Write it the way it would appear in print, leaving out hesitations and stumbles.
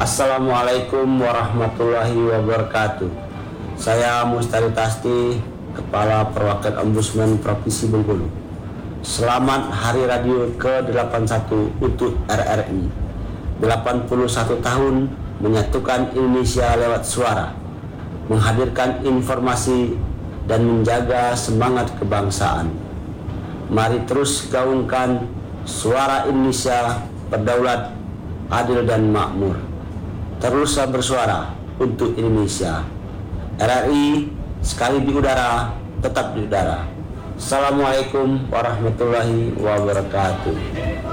Assalamualaikum warahmatullahi wabarakatuh. Saya Mustari Tasti, Kepala Perwakilan Ombudsman Provinsi Bengkulu. Selamat Hari Radio ke-81 untuk RRI. 81 tahun menyatukan Indonesia lewat suara, menghadirkan informasi dan menjaga semangat kebangsaan. Mari terus gaungkan suara Indonesia berdaulat, adil dan makmur. Teruslah bersuara untuk Indonesia. RRI sekali di udara, tetap di udara. Assalamualaikum warahmatullahi wabarakatuh.